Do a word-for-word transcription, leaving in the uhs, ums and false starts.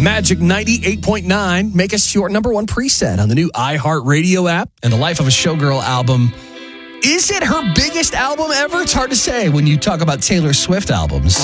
Magic ninety-eight point nine. Make us your number one preset on the new iHeartRadio app. And the Life of a Showgirl album. Is it her biggest album ever? It's hard to say when you talk about Taylor Swift albums.